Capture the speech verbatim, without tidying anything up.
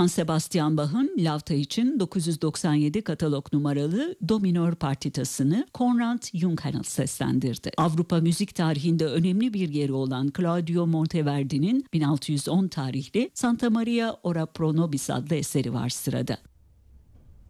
Johann Sebastian Bach'ın Lauta için dokuz yüz doksan yedi katalog numaralı Do minör partitasını Konrad Junghans seslendirdi. Avrupa müzik tarihinde önemli bir yeri olan Claudio Monteverdi'nin bin altı yüz on tarihli Santa Maria ora pro nobis adlı eseri var sırada.